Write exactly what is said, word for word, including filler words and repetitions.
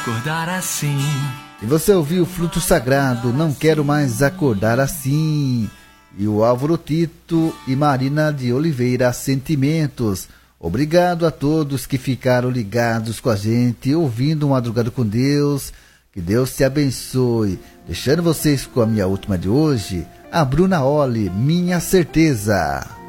Acordar assim. E você ouviu o Fruto Sagrado, Não Quero Mais Acordar Assim. E o Álvaro Tito e Marina de Oliveira, Sentimentos. Obrigado a todos que ficaram ligados com a gente, ouvindo Madrugada com Deus. Que Deus te abençoe. Deixando vocês com a minha última de hoje, a Bruna Olli, Minha Certeza.